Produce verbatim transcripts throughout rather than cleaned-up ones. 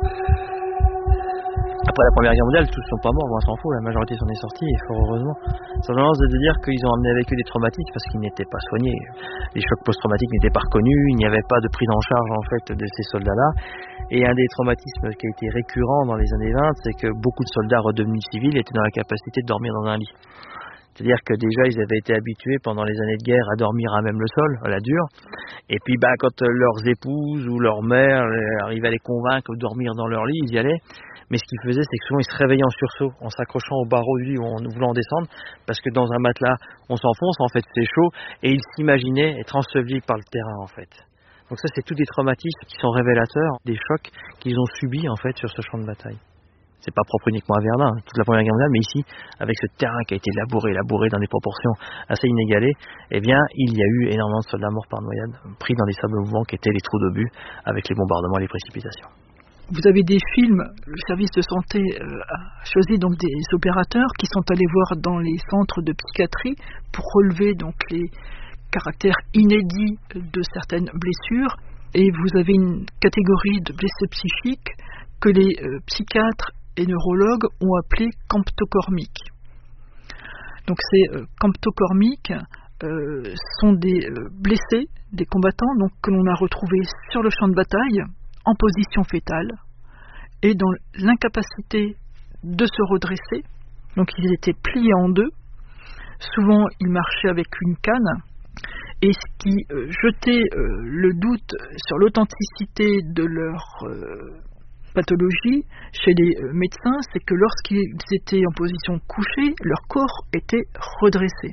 Après la Première Guerre mondiale, tous ne sont pas morts, on s'en fout, la majorité s'en est sortie, et fort heureusement. Simplement, c'est de dire qu'ils ont amené avec eux des traumatismes parce qu'ils n'étaient pas soignés. Les chocs post-traumatiques n'étaient pas reconnus, il n'y avait pas de prise en charge en fait de ces soldats-là. Et un des traumatismes qui a été récurrent dans les années vingt, c'est que beaucoup de soldats redevenus civils étaient dans la capacité de dormir dans un lit. C'est-à-dire que déjà, ils avaient été habitués pendant les années de guerre à dormir à même le sol, à la dure. Et puis, bah, quand leurs épouses ou leurs mères arrivaient à les convaincre de dormir dans leur lit, ils y allaient. Mais ce qu'ils faisaient, c'est que souvent, ils se réveillaient en sursaut, en s'accrochant au barreau du lit ou en voulant descendre, parce que dans un matelas, on s'enfonce, en fait, c'est chaud, et ils s'imaginaient être ensevelis par le terrain, en fait. Donc ça, c'est tous des traumatismes qui sont révélateurs des chocs qu'ils ont subis, en fait, sur ce champ de bataille. C'est pas propre uniquement à Verdun, toute la Première Guerre mondiale, mais ici, avec ce terrain qui a été labouré, labouré dans des proportions assez inégalées, eh bien, il y a eu énormément de soldats morts par noyade, pris dans des sables mouvants qui étaient les trous d'obus, avec les bombardements et les précipitations. Vous avez des films, le service de santé euh, a choisi donc des opérateurs qui sont allés voir dans les centres de psychiatrie pour relever donc les caractères inédits de certaines blessures, et vous avez une catégorie de blessés psychiques que les euh, psychiatres et neurologues ont appelé camptocormiques. Donc ces euh, camptocormiques euh, sont des euh, blessés, des combattants donc, que l'on a retrouvés sur le champ de bataille en position fétale et dans l'incapacité de se redresser. Donc ils étaient pliés en deux. Souvent ils marchaient avec une canne, et ce qui euh, jetait euh, le doute sur l'authenticité de leur euh, pathologie chez les médecins, c'est que lorsqu'ils étaient en position couchée, leur corps était redressé.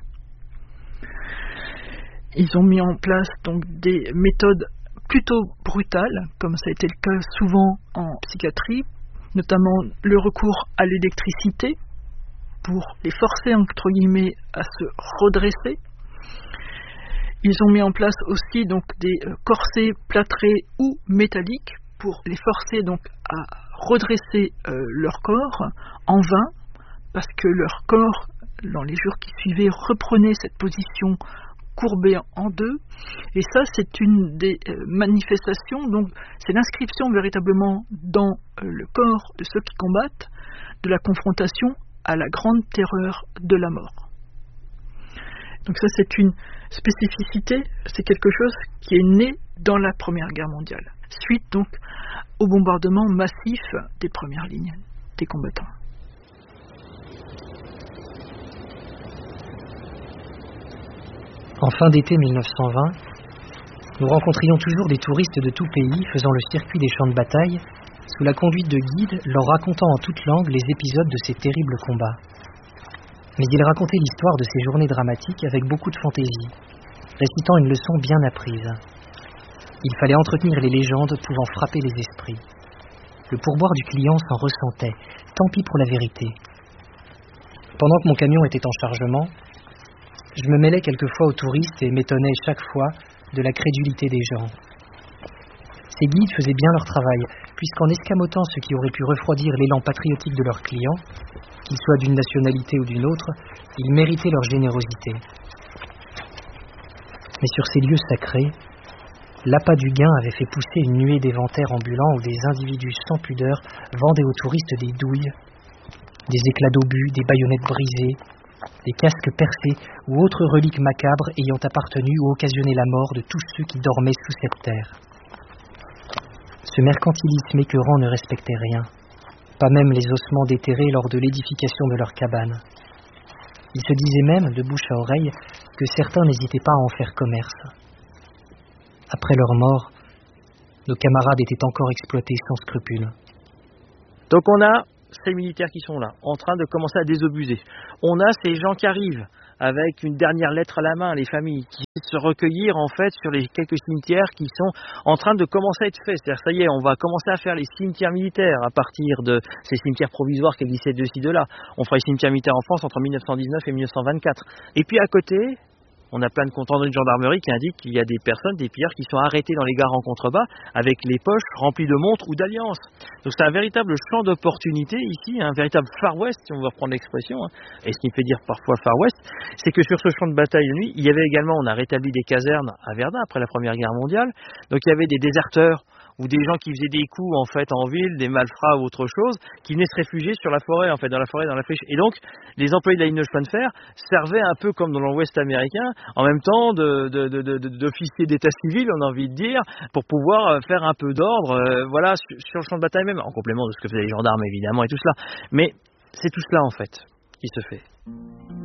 Ils ont mis en place donc des méthodes plutôt brutales, comme ça a été le cas souvent en psychiatrie, notamment le recours à l'électricité pour les forcer entre guillemets à se redresser. Ils ont mis en place aussi donc des corsets plâtrés ou métalliques pour les forcer donc à redresser euh, leur corps, en vain, parce que leur corps, dans les jours qui suivaient, reprenait cette position courbée en deux. Et ça, c'est une des euh, manifestations, donc c'est l'inscription véritablement dans euh, le corps de ceux qui combattent de la confrontation à la grande terreur de la mort. Donc ça, c'est une spécificité, c'est quelque chose qui est né dans la Première Guerre mondiale, suite donc au bombardement massif des premières lignes des combattants. En fin d'été mille neuf cent vingt, nous rencontrions toujours des touristes de tout pays faisant le circuit des champs de bataille, sous la conduite de guides leur racontant en toutes langues les épisodes de ces terribles combats. Mais ils racontaient l'histoire de ces journées dramatiques avec beaucoup de fantaisie, récitant une leçon bien apprise. Il fallait entretenir les légendes pouvant frapper les esprits. Le pourboire du client s'en ressentait, tant pis pour la vérité. Pendant que mon camion était en chargement, je me mêlais quelquefois aux touristes et m'étonnais chaque fois de la crédulité des gens. Ces guides faisaient bien leur travail, puisqu'en escamotant ce qui aurait pu refroidir l'élan patriotique de leurs clients, qu'ils soient d'une nationalité ou d'une autre, ils méritaient leur générosité. Mais sur ces lieux sacrés, l'appât du gain avait fait pousser une nuée d'éventaires ambulants où des individus sans pudeur vendaient aux touristes des douilles, des éclats d'obus, des baïonnettes brisées, des casques percés ou autres reliques macabres ayant appartenu ou occasionné la mort de tous ceux qui dormaient sous cette terre. Ce mercantilisme écœurant ne respectait rien, pas même les ossements déterrés lors de l'édification de leur cabane. Il se disait même, de bouche à oreille, que certains n'hésitaient pas à en faire commerce. Après leur mort, nos camarades étaient encore exploités sans scrupule. Donc on a ces militaires qui sont là, en train de commencer à désobuser. On a ces gens qui arrivent avec une dernière lettre à la main, les familles, qui se recueillir en fait sur les quelques cimetières qui sont en train de commencer à être faits. C'est-à-dire, ça y est, on va commencer à faire les cimetières militaires à partir de ces cimetières provisoires qui existaient de ci, de là. On fera les cimetières militaires en France entre mille neuf cent dix-neuf et mille neuf cent vingt-quatre. Et puis à côté, on a plein de comptes rendus de gendarmerie qui indiquent qu'il y a des personnes, des pillards qui sont arrêtés dans les gares en contrebas avec les poches remplies de montres ou d'alliances. Donc c'est un véritable champ d'opportunité ici, un véritable Far West, si on veut reprendre l'expression. Hein. Et ce qui me fait dire parfois Far West, c'est que sur ce champ de bataille de nuit, il y avait également, on a rétabli des casernes à Verdun après la Première Guerre mondiale. Donc il y avait des déserteurs ou des gens qui faisaient des coups en fait en ville, des malfrats ou autre chose, qui venaient se réfugier sur la forêt, en fait, dans la forêt, dans la friche. Et donc, les employés de la ligne de chemin de fer servaient un peu comme dans l'Ouest américain, en même temps de, de, de, de, de, d'officiers d'état civil, on a envie de dire, pour pouvoir faire un peu d'ordre, euh, voilà, sur, sur le champ de bataille même, en complément de ce que faisaient les gendarmes évidemment et tout cela. Mais c'est tout cela en fait qui se fait.